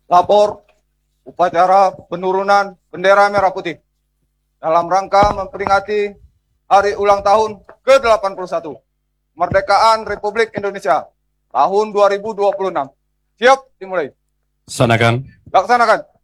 Lapor upacara penurunan bendera merah putih dalam rangka memperingati hari ulang tahun ke-81 kemerdekaan Republik Indonesia tahun 2026. Siap, dimulai. Laksanakan. Laksanakan.